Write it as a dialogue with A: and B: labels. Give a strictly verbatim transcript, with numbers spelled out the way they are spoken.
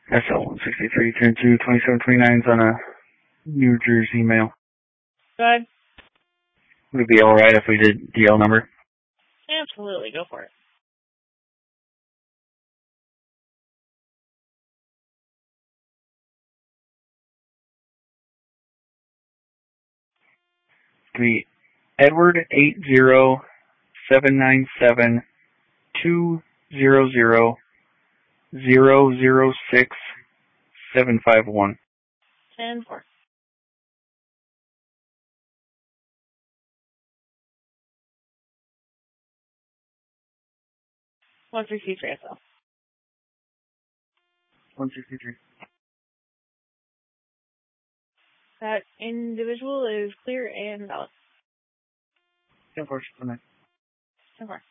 A: S L one sixty-three, ten two, twenty-seven twenty-nine is on a New Jersey mail.
B: Go ahead.
A: Would it be alright if we did D L number?
B: Absolutely, go for it.
A: It'd be Edward eight zero seven nine seven two zero zero zero zero six seven five one.
B: ten four. one sixty-three S L.
A: one sixty-three.
B: That individual is clear and valid.
A: ten four.
B: ten four.